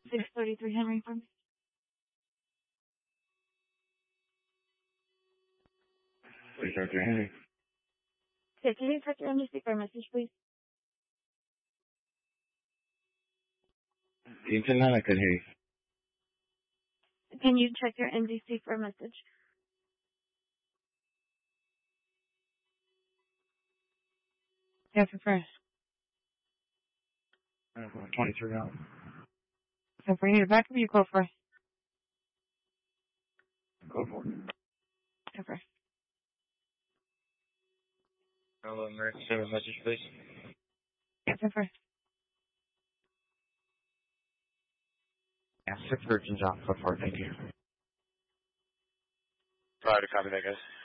633 Henry Farm. 633 Henry. Okay, can you check your MDC for a message, please? Can you turn that? I couldn't hear you. Can you check your MDC for a message? Yes, for first. 23 out. So if we need a backup, you go first. Go for it. Go first. Hello, emergency service message, please. Yes, for first. Yeah, 6 Virgin John, go for it, thank you. Sorry to copy that, guys.